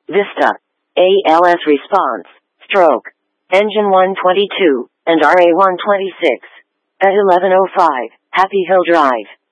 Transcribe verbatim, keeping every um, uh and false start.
Vista, A L S response, stroke, engine one twenty-two, and R A one twenty-six. At eleven oh five, Happy Hill Drive.